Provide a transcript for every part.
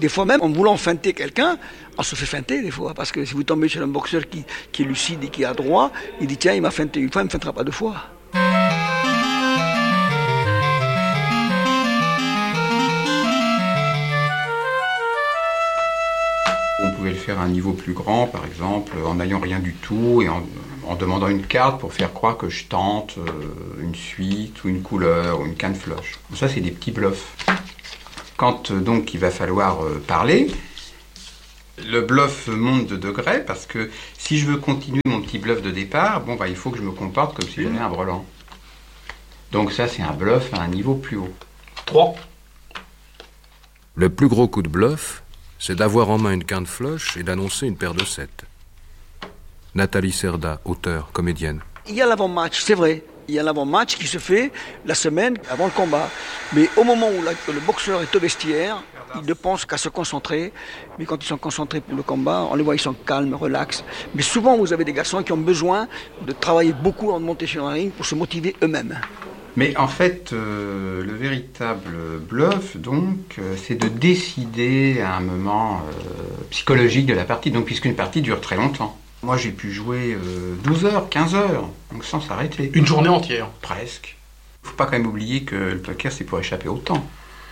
Des fois même, en voulant feinter quelqu'un, on se fait feinter des fois. Parce que si vous tombez sur un boxeur qui est lucide et qui a droit, il dit tiens, il m'a feinté une fois, il ne me feintera pas deux fois. On pouvait le faire à un niveau plus grand, par exemple, en n'ayant rien du tout et en demandant une carte pour faire croire que je tente une suite ou une couleur ou une canne floche. Ça, c'est des petits bluffs. Quand donc il va falloir parler, le bluff monte de degré parce que si je veux continuer mon petit bluff de départ, il faut que je me comporte comme si j'avais un brelan. Donc ça, c'est un bluff à un niveau plus haut. 3. Le plus gros coup de bluff, c'est d'avoir en main une canne floche et d'annoncer une paire de 7. Nathalie Cerda, auteure, comédienne. Il y a l'avant-match, c'est vrai. Il y a l'avant-match qui se fait la semaine avant le combat. Mais au moment où le boxeur est au vestiaire, ils ne pensent qu'à se concentrer. Mais quand ils sont concentrés pour le combat, on les voit, ils sont calmes, relax. Mais souvent, vous avez des garçons qui ont besoin de travailler beaucoup avant de monter sur un ring pour se motiver eux-mêmes. Mais en fait, le véritable bluff, donc, c'est de décider à un moment psychologique de la partie. Donc, puisqu'une partie dure très longtemps. Moi, j'ai pu jouer 12 heures, 15 heures, donc sans s'arrêter. Une journée entière. Presque. Il ne faut pas quand même oublier que le poker, c'est pour échapper au temps.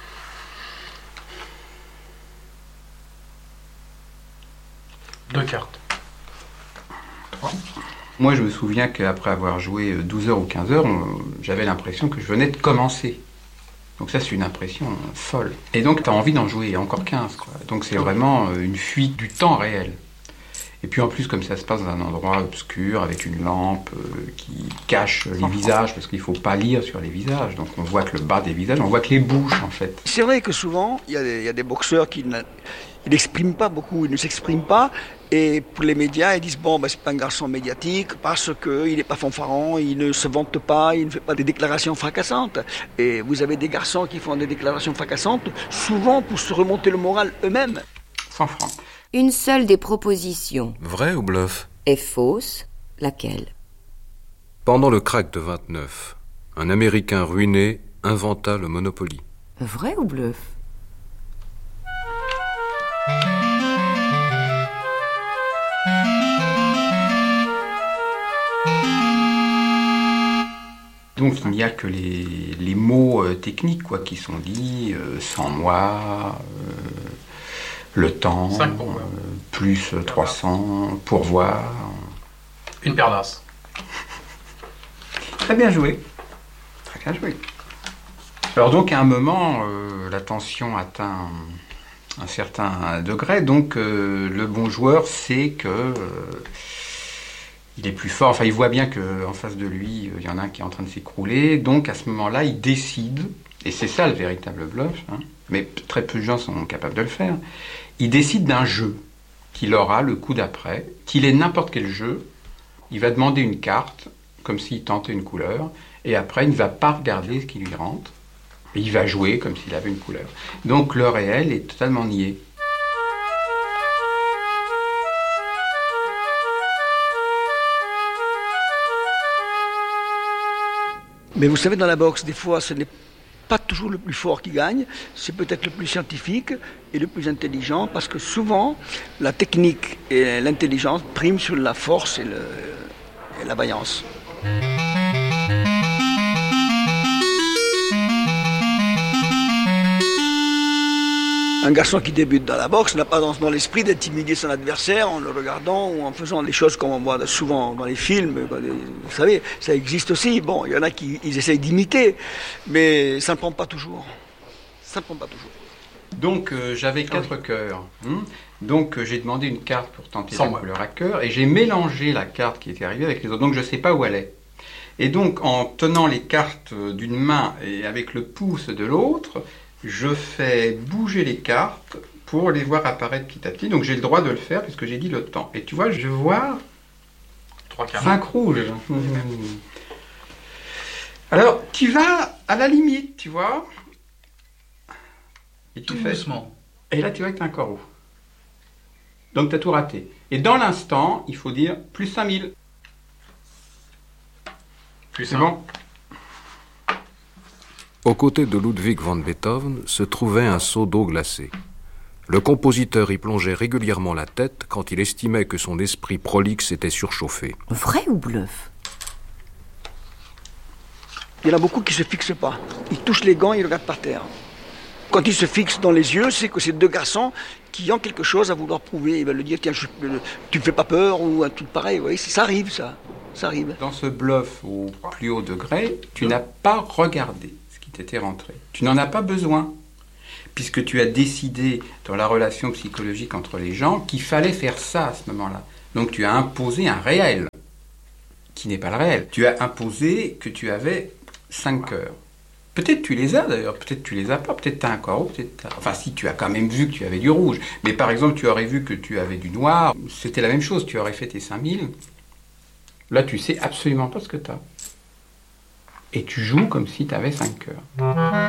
Deux cartes. 3. Moi, je me souviens qu'après avoir joué 12 heures ou 15 heures, j'avais l'impression que je venais de commencer. Donc ça, c'est une impression folle. Et donc, tu as envie d'en jouer encore 15, quoi. Donc c'est vraiment une fuite du temps réel. Et puis en plus, comme ça se passe dans un endroit obscur, avec une lampe qui cache les visages, parce qu'il ne faut pas lire sur les visages. Donc on voit que le bas des visages, on voit que les bouches, en fait. C'est vrai que souvent, il y a des boxeurs qui n'expriment pas beaucoup, ils ne s'expriment pas. Et pour les médias, ils disent c'est pas un garçon médiatique parce qu'il n'est pas fanfaron, il ne se vante pas, il ne fait pas des déclarations fracassantes. Et vous avez des garçons qui font des déclarations fracassantes, souvent pour se remonter le moral eux-mêmes. 100 francs. Une seule des propositions Vrai ou bluff? est fausse, laquelle? Pendant le krach de 29, un Américain ruiné inventa le Monopoly. Vrai ou bluff? Donc il n'y a que les mots techniques qui sont dits, sans moi, le temps, plus 300, pourvoir. Une paire d'as. Très bien joué. Très bien joué. Alors donc à un moment, la tension atteint un certain degré, donc le bon joueur sait que il est plus fort, enfin il voit bien qu'en face de lui, il y en a un qui est en train de s'écrouler, donc à ce moment-là, il décide, et c'est ça le véritable bluff, mais très peu de gens sont capables de le faire, il décide d'un jeu qu'il aura le coup d'après, qu'il ait n'importe quel jeu, il va demander une carte, comme s'il tentait une couleur, et après il ne va pas regarder ce qui lui rentre, et il va jouer comme s'il avait une couleur. Donc le réel est totalement nié. Mais vous savez, dans la boxe, des fois, ce n'est pas toujours le plus fort qui gagne, c'est peut-être le plus scientifique et le plus intelligent, parce que souvent, la technique et l'intelligence priment sur la force et la vaillance. Un garçon qui débute dans la boxe n'a pas dans l'esprit d'intimider son adversaire en le regardant ou en faisant les choses comme on voit souvent dans les films. Vous savez, ça existe aussi. Bon, il y en a qui essayent d'imiter, mais ça ne prend pas toujours. Ça ne prend pas toujours. Donc j'avais 4 cœurs. Donc j'ai demandé une carte pour tenter la couleur à cœur et j'ai mélangé la carte qui était arrivée avec les autres. Donc je ne sais pas où elle est. Et donc en tenant les cartes d'une main et avec le pouce de l'autre, je fais bouger les cartes pour les voir apparaître petit à petit. Donc j'ai le droit de le faire puisque j'ai dit le temps. Et tu vois, je vois 5 rouges. Alors, tu vas à la limite, tu vois. Et tu fais doucement. Et là, tu vois que tu as un corps. Donc tu as tout raté. Et dans l'instant, il faut dire plus 5000. C'est bon. Aux côtés de Ludwig van Beethoven se trouvait un seau d'eau glacée. Le compositeur y plongeait régulièrement la tête quand il estimait que son esprit prolixe était surchauffé. Vrai ou bluff? Il y en a beaucoup qui ne se fixent pas. Ils touchent les gants et ils regardent par terre. Quand ils se fixent dans les yeux, c'est que c'est deux garçons qui ont quelque chose à vouloir prouver. Ils veulent le dire, tiens, tu me fais pas peur, ou un truc pareil. Oui, ça arrive, ça. Ça arrive. Dans ce bluff au plus haut degré, tu n'as pas regardé ce qui t'était rentré. Tu n'en as pas besoin, puisque tu as décidé dans la relation psychologique entre les gens qu'il fallait faire ça à ce moment-là. Donc tu as imposé un réel, qui n'est pas le réel. Tu as imposé que tu avais 5 cœurs. Peut-être tu les as d'ailleurs, peut-être tu les as pas, peut-être tu as un corps, peut-être t'as... Enfin si, tu as quand même vu que tu avais du rouge. Mais par exemple, tu aurais vu que tu avais du noir, c'était la même chose, tu aurais fait tes 5000. Là, tu sais absolument pas ce que tu as. Et tu joues comme si tu avais 5 cœurs.